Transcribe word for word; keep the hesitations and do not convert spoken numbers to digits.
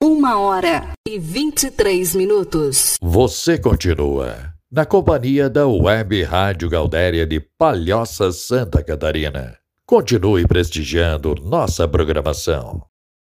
Uma hora e vinte e três minutos. Você continua na companhia da Web Rádio Gaudéria de Palhoça, Santa Catarina. Continue prestigiando nossa programação.